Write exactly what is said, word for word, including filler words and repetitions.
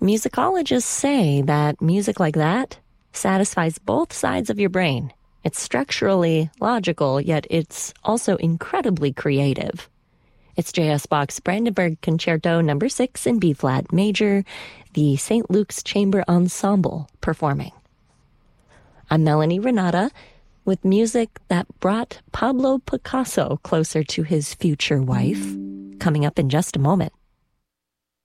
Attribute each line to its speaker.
Speaker 1: Musicologists say that music like that satisfies both sides of your brain. It's structurally logical, yet it's also incredibly creative. It's J S. Bach's Brandenburg Concerto number six in B-flat major, the Saint Luke's Chamber Ensemble performing. I'm Melanie Renata with music that brought Pablo Picasso closer to his future wife, coming up in just a moment.